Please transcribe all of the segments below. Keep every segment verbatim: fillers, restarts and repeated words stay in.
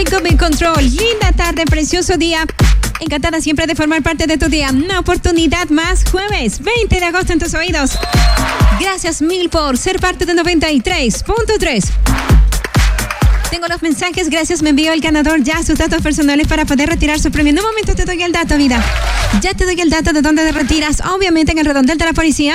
Jacob in Control. Linda tarde, precioso día. Encantada siempre de formar parte de tu día. Una oportunidad más, jueves veinte de agosto en tus oídos. Gracias mil por ser parte de noventa y tres punto tres. Tengo los mensajes, gracias, me envió el ganador ya sus datos personales para poder retirar su premio. En un momento te doy el dato, vida. Ya te doy el dato de dónde te retiras, obviamente en el redondel de la policía.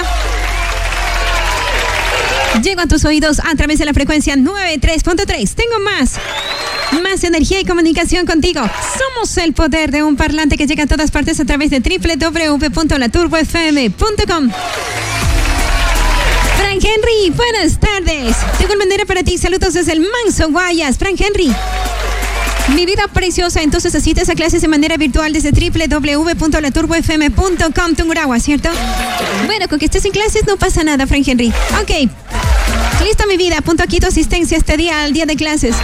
Llego a tus oídos a través de la frecuencia noventa y tres punto tres. Tengo más. Más energía y comunicación contigo. Somos el poder de un parlante que llega a todas partes a través de doble u doble u doble u punto la turbo f m punto com. Frank Henry, buenas tardes. Tengo un bandera para ti. Saludos desde el Manso Guayas. Frank Henry. Mi vida preciosa, entonces asistes a clases de manera virtual desde doble u doble u doble u punto la turbo f m punto com, Tungurahua, ¿cierto? Bueno, con que estés en clases no pasa nada, Frank Henry. Ok. Listo, mi vida. Apunto aquí tu asistencia este día, al día de clases.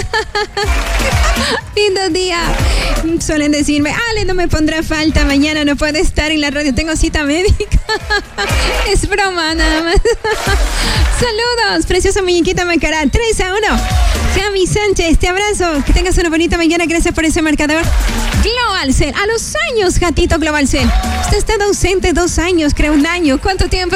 Lindo día. Suelen decirme, Ale, no me pondrá falta. Mañana no puede estar en la radio. Tengo cita médica. Es broma, nada más. Saludos, preciosa muñequita Macará. tres a uno. Javi Sánchez, te abrazo. Que tengas una bonita mañana. Gracias por ese marcador. Global Cell. A los años, gatito Global Cell. Usted ha estado ausente dos años, creo un año. ¿Cuánto tiempo?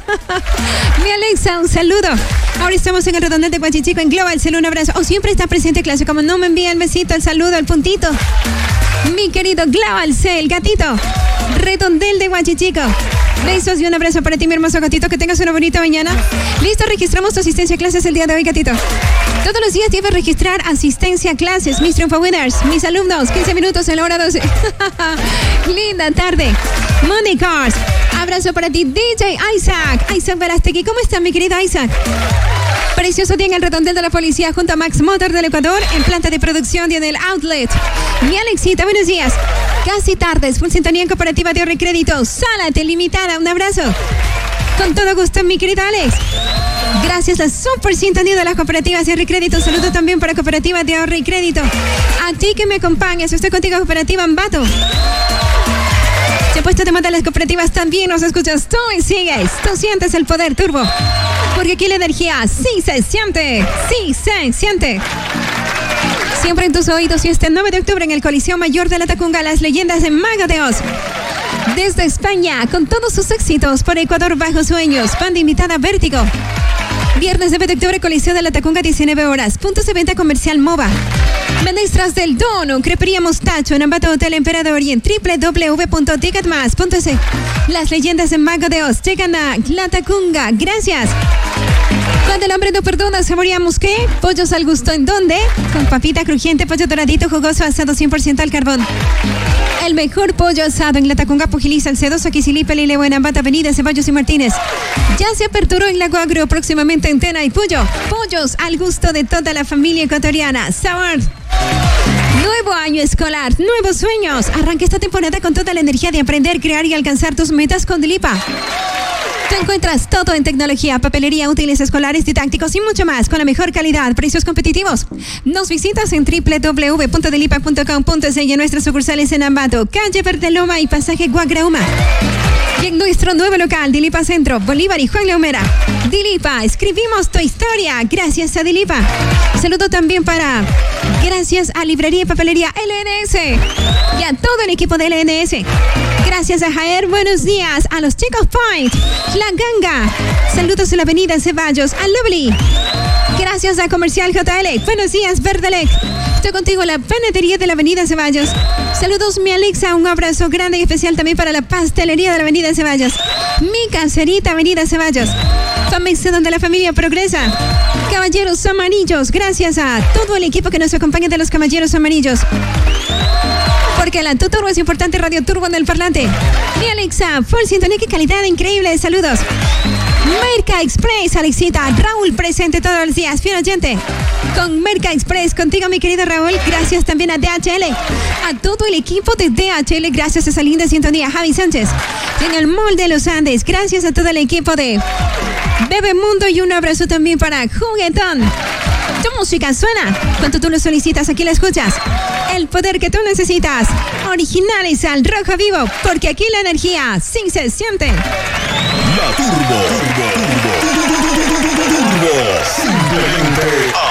Mi Alexa, un saludo. Ahora estamos en el redondel de Huachichico en Global Cell. Un abrazo. O siempre está presente clase. Como no me envía el besito, el saludo, el puntito. Mi querido Global Cell, gatito. Redondel de Huachichico. Besos y un abrazo para ti, mi hermoso gatito. Que tengas una bonita mañana. Listo, registramos tu asistencia a clases el día de hoy, gatito. Todos los días debes registrar asistencia a clases. Mis Triunfo Winners, mis alumnos. quince minutos en la hora doce. Linda tarde. Money Cars. Abrazo para ti, D J Isaac. Isaac Verástegui. ¿Cómo está, mi querido Isaac? Precioso día en el redondel de la policía junto a Max Motor del Ecuador en planta de producción y en el outlet. Mi Alexita, buenos días. Casi tardes, full sintonía en cooperativa de ahorro y crédito. Sálate limitada, un abrazo. Con todo gusto, mi querido Alex. Gracias a super sintonía de las cooperativas de ahorro y crédito. Saludo también para cooperativa de ahorro y crédito. A ti que me acompañas, estoy contigo, cooperativa Ambato. Se ha puesto de moda las cooperativas, también nos escuchas tú y sigues. Tú sientes el poder turbo. Porque aquí la energía sí se siente. Sí se siente. Siempre en tus oídos y este nueve de octubre en el Coliseo Mayor de la Tacunga, las leyendas de Mago de Oz. Desde España, con todos sus éxitos, por Ecuador bajo sueños, banda invitada Vértigo. Viernes nueve de octubre, Coliseo de la Tacunga, diecinueve horas. Puntos de venta comercial MOVA. Menestras del Dono, Crepería Mostacho, en Ambato Hotel Emperador y en doble u doble u doble u punto ticketmas punto es. Las leyendas de Mago de Oz llegan a La Tacunga. Gracias. Cuando el hambre no perdona, saboreamos ¿qué? Pollos al gusto, ¿en dónde? Con papita crujiente, pollo doradito, jugoso, asado cien por ciento al carbón. El mejor pollo asado en La Tacunga, Pujiliza, El Cedoso, Quisilipe, Lilehue, en Ambata, Avenida Ceballos y Martínez. Ya se aperturó en Lago Agro, próximamente en Tena y Puyo. Pollos al gusto de toda la familia ecuatoriana. Sabor. Nuevo año escolar, nuevos sueños. Arranca esta temporada con toda la energía de aprender, crear y alcanzar tus metas con Dilipa. Tú encuentras todo en tecnología, papelería, útiles escolares, didácticos y mucho más con la mejor calidad, precios competitivos. Nos visitas en doble u doble u doble u punto dilipa punto com punto es y en nuestras sucursales en Ambato, calle Verdeloma y pasaje Guagrauma. Y en nuestro nuevo local, Dilipa Centro, Bolívar y Juan Leomera. Dilipa, escribimos tu historia. Gracias a Dilipa. Saludo también para... Gracias a Librería y Papelería L N S y a todo el equipo de L N S. Gracias a Jaer, buenos días. A los chicos Point, La Ganga. Saludos en la avenida Ceballos, a Lovely. Gracias a Comercial J L. Buenos días, Verdelec. Estoy contigo en la panadería de la avenida Ceballos. Saludos, mi Alexa. Un abrazo grande y especial también para la pastelería de la avenida Ceballos. Mi caserita, avenida Ceballos. Famex, donde la familia progresa. Caballeros Amarillos. Gracias a todo el equipo que nos acompaña de los Caballeros Amarillos. Porque la Tu Turbo es importante, Radio Turbo en el parlante. Mi Alexa, full sintonía, qué calidad increíble. Saludos. Merca Express, Alexita. Raúl presente todos los días, fiel oyente. Con Merca Express, contigo mi querido Raúl. Gracias también a D H L. A todo el equipo de D H L, gracias a esa linda sintonía. Javi Sánchez. En el Mall de los Andes, gracias a todo el equipo de Bebemundo y un abrazo también para Juguetón. Tu música suena cuando tú lo solicitas, aquí la escuchas. El poder que tú necesitas. Originales al rojo vivo, porque aquí la energía sí se siente. La Turbo, Turbo, Turbo, Turbo, Turbo, Turbo. Simplemente